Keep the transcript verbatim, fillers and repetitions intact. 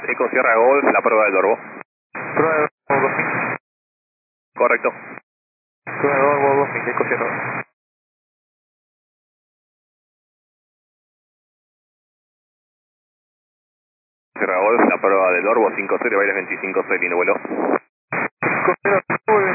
Eco Sierra Golf, la prueba del Dorbo. Prueba de Dorbo dos mil. Correcto. Prueba de Dorbo dos mil, Eco Sierra. Sierra Golf, la prueba del Dorbo, cinco cero, Baires veinticinco, seis, lindo vuelo. cinco cero,